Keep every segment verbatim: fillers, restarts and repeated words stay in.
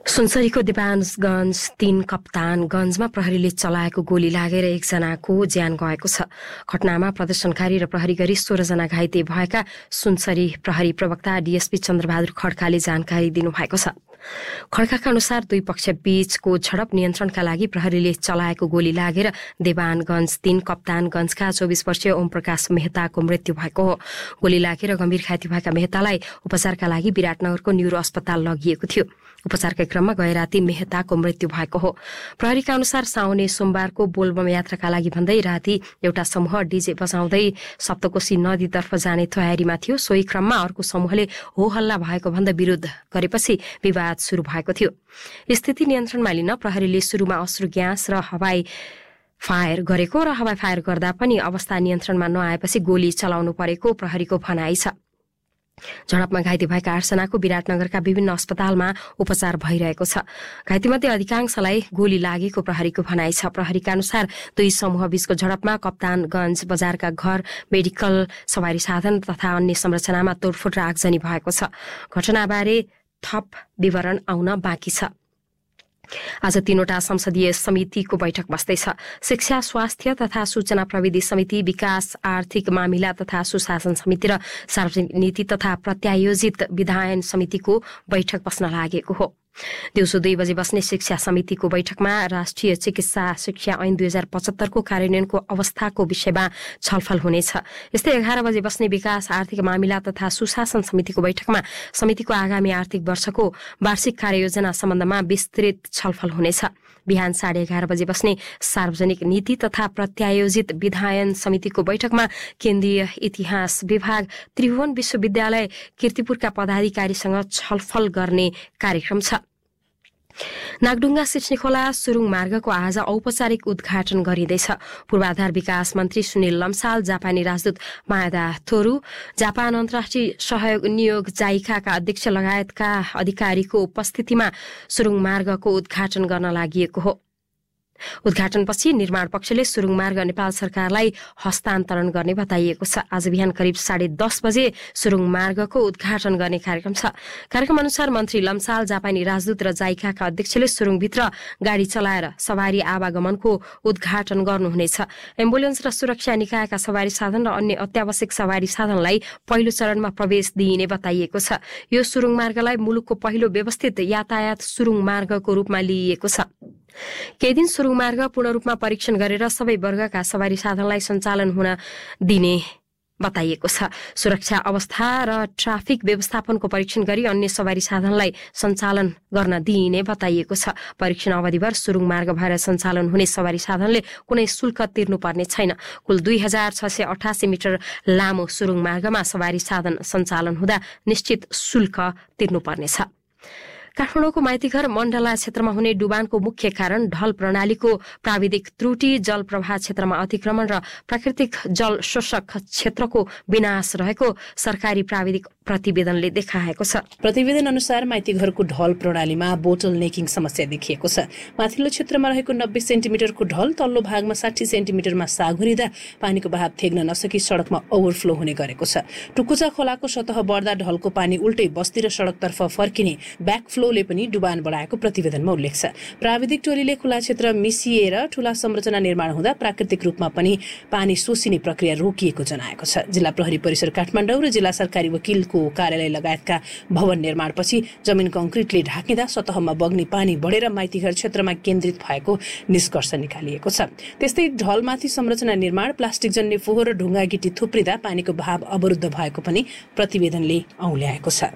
सुनसरीको देवानगञ्ज तीन कप्तानगञ्जमा प्रहरीले चलाएको गोली लागेर एकजनाको ज्यान गएको छ। घटनामा प्रदर्शनकारी र प्रहरी गरी सोह्रजना घाइते भएका सुनसरी प्रहरी प्रवक्ता डीएसपी चन्द्रबहादुर खड्काले जानकारी दिनुभएको छ। खड्काका अनुसार दुई पक्ष बीचको झडप नियन्त्रणका लागि प्रहरीले चलाएको गोली लागेर देवानगञ्ज तीन कप्तानगञ्जका चौबिस वर्षीय ओम प्रकाश मेहताको मृत्यु भएको हो। गोली लागेर गम्भीर घाइते भएका मेहतालाई उपचारका लागि विराटनगरको न्युरो अस्पताल लगिएको थियो। उपचारका क्रममा गए राति मेहताको मृत्यु भएको हो। प्रहरीका अनुसार साउने सोमबारको बोलबम यात्राका लागि भन्दै राति एउटा समूह डीजे बजाउँदै सप्तकोशी नदीतर्फ जाने तयारीमा थियो। सोही क्रममा अर्को समूहले हो हल्ला भएको भन्दा विरोध गरेपछि विवाद सुरु भएको थियो। स्थिति नियन्त्रणमा लिन प्रहरीले सुरुमा अश्रु ग्यास र हवाई फायर गरेको र हवाई फायर गर्दा पनि अवस्था नियन्त्रणमा नआएपछि गोली चलाउनु परेको प्रहरीको भनाइ छ। झडपमा घाइते भएका आठजनाको विराटनगरका विभिन्न अस्पतालमा उपचार भइरहेको छ। घाइतेमध्ये अधिकांशलाई गोली लागेको प्रहरीको भनाइ छ। प्रहरीका अनुसार दुई समूह बीचको झडपमा कप्तानगञ्ज बजारका घर, मेडिकल, सवारी साधन तथा अन्य संरचनामा तोडफोड र आगजनी भएको छ। घटनाबारे थप विवरण आउन बाँकी छ। आज तीनवटा संसदीय समितिको बैठक बस्दैछ। शिक्षा, स्वास्थ्य तथा सूचना प्रविधि समिति, विकास, आर्थिक मामिला तथा सुशासन समिति र सार्वजनिक नीति तथा प्रत्यायोजित विधायन समितिको बैठक बस्न लागेको हो। दिउँसो दुई बजे बस्ने शिक्षा समितिको बैठकमा राष्ट्रिय चिकित्सा शिक्षा ऐन दुई हजार पचहत्तरको कार्यान्वयनको अवस्थाको विषयमा छलफल हुनेछ। यस्तै एघार बजे बस्ने विकास, आर्थिक मामिला तथा सुशासन समितिको बैठकमा समितिको आगामी आर्थिक वर्षको वार्षिक कार्ययोजना सम्बन्धमा विस्तृत छलफल हुनेछ। बिहान साढे एघार बजे बस्ने सार्वजनिक नीति तथा प्रत्यायोजित विधायन समितिको बैठकमा केन्द्रीय इतिहास विभाग, त्रिभुवन विश्वविद्यालय, कीर्तिपुरका पदाधिकारीसँग छलफल गर्ने कार्यक्रम छ। नागडुङ्गा सिस्ने खोला सुरुङ मार्गको आज औपचारिक उद्घाटन गरिँदैछ। पूर्वाधार विकास मन्त्री सुनिल लम्साल, जापानी राजदूत मायादा थोरू, जापान अन्तर्राष्ट्रिय सहयोग नियोग जाइकाका अध्यक्ष लगायतका अधिकारीको उपस्थितिमा सुरुङ मार्गको उद्घाटन गर्न लागि हो। उद्घाटनपछि निर्माण पक्षले सुरुङ मार्ग नेपाल सरकारलाई हस्तान्तरण गर्ने बताइएको छ। आज बिहान करिब साढे दस बजे सुरुङ मार्गको उद्घाटन गर्ने कार्यक्रम छ। कार्यक्रम अनुसार मन्त्री लम्साल, जापानी राजदूत र जाइकाका अध्यक्षले सुरुङभित्र गाडी चलाएर सवारी आवागमनको उद्घाटन गर्नुहुनेछ। एम्बुलेन्स र सुरक्षा निकायका सवारी साधन र अन्य अत्यावश्यक सवारी साधनलाई पहिलो चरणमा प्रवेश दिइने बताइएको छ। यो सुरुङ मार्गलाई मुलुकको पहिलो व्यवस्थित यातायात सुरुङ मार्गको रूपमा लिइएको छ। केही दिन सुरुङ मार्ग पूर्ण रूपमा परीक्षण गरेर सबै वर्गका सवारी साधनलाई सञ्चालन हुन दिने बताइएको छ। सुरक्षा अवस्था र ट्राफिक व्यवस्थापनको परीक्षण गरी अन्य सवारी साधनलाई सञ्चालन गर्न दिइने बताइएको छ। परीक्षण अवधिभर सुरुङ मार्ग भएर सञ्चालन हुने सवारी साधनले कुनै शुल्क तिर्नुपर्ने छैन। कुल दुई हजार छ सय अठासी मिटर लामो सुरुङ मार्गमा सवारी साधन सञ्चालन हुँदा निश्चित शुल्क तिर्नुपर्नेछ। काठमाडौँको माइतीघर मण्डला क्षेत्रमा हुने डुबानको मुख्य कारण ढल प्रणालीको प्राविधिक त्रुटि, जल प्रवाह क्षेत्रमा अतिक्रमण र प्राकृतिक जल शोषक क्षेत्रको विनाश रहेको सरकारी प्राविधिक प्रतिवेदनले देखाएको छ। प्रतिवेदन अनुसार माइतीघरको ढल प्रणालीमा बोटल नेकिङ समस्या देखिएको छ। माथिल्लो क्षेत्रमा रहेको नब्बे सेन्टिमिटरको ढल तल्लो भागमा साठी सेन्टिमिटरमा साघुरिँदा पानीको बहाव थेग्न नसकी सडकमा ओभरफ्लो हुने गरेको छ। टुकुचा खोलाको सतह बढ्दा ढलको पानी उल्टै बस्ती र सडकतर्फ फर्किने ब्याकफ्लोले पनि डुबान बढाएको प्रतिवेदनमा उल्लेख छ। प्राविधिक टोलीले खुला क्षेत्र मिसिएर ठूला संरचना निर्माण हुँदा प्राकृतिक रूपमा पनि पानी सोसिने प्रक्रिया रोकिएको जनाएको छ। जिल्ला प्रहरी परिसर काठमाडौँ र जिल्ला सरकारी वकिल कार्यालय लगायतका भवन निर्माणपछि जमिन कङ्क्रिटले ढाकिँदा सतहमा बग्ने पानी बढेर माइतीघर क्षेत्रमा केन्द्रित भएको निष्कर्ष निकालिएको छ। त्यस्तै ढलमाथि संरचना निर्माण, प्लास्टिक जन्य फोहोर र ढुङ्गा गिटी थुप्रिँदा पानीको बहाव अवरुद्ध भएको पनि प्रतिवेदनले औल्याएको छ।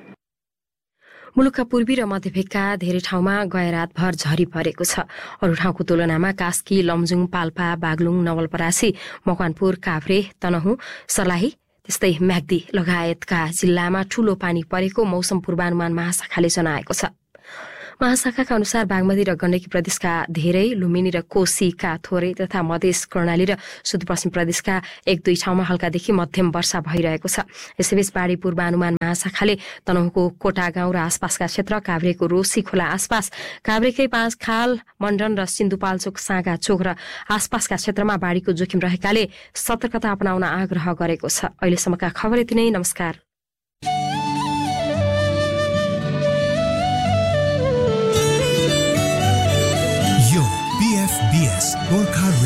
मुलुकका पूर्वी र मध्यभेगका धेरै ठाउँमा गए रातभर झरी परेको छ। अरू ठाउँको तुलनामा कास्की, लमजुङ, पाल्पा, बागलुङ, नवलपरासी, मकवानपुर, काभ्रे, तनहुँ, सर्लाही त्यस्तै म्याग्दी लगायतका जिल्लामा ठूलो पानी परेको मौसम पूर्वानुमान महाशाखाले जनाएको छ। महाशाखाका अनुसार बागमती र गण्डकी प्रदेशका धेरै, लुम्बिनी र कोशीका थोरै तथा मधेस कर्णाली र सुदूरपश्चिम प्रदेशका एक दुई ठाउँमा हल्कादेखि मध्यम वर्षा भइरहेको छ। यसैबीच बाढी पूर्वानुमान महाशाखाले तनहुँको कोटा गाउँ र आसपासका क्षेत्र, काभ्रेको रोसी खोला आसपास, काभ्रेकै पाँच खाल, मण्डन र सिन्धुपाल्चोक साँगा चोक र आसपासका क्षेत्रमा बाढीको जोखिम रहेकाले सतर्कता अपनाउन आग्रह गरेको छ। अहिलेसम्मका खबर यति नै। नमस्कार। एफबीएस गोर्खा